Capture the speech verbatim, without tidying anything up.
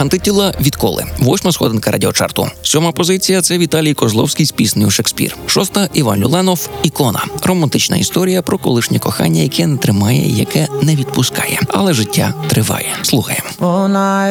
Антитіла відколи. Восьма сходинка радіочарту. Сьома позиція – це Віталій Козловський з піснею «Шекспір». Шоста – Іван Люленов «Ікона». Романтична історія про колишнє кохання, яке не тримає, яке не відпускає. Але життя триває. Слухаємо.